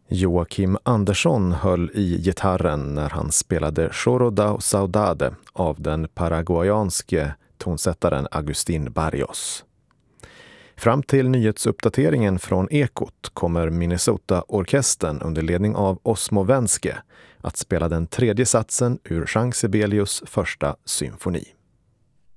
Joakim Andersson höll i gitarren när han spelade Choro da Saudade av den paraguayanske tonsättaren Agustín Barrios. Fram till nyhetsuppdateringen från Ekot kommer Minnesota-orkestern under ledning av Osmo Wenske att spela den tredje satsen ur Jean Sibelius första symfoni.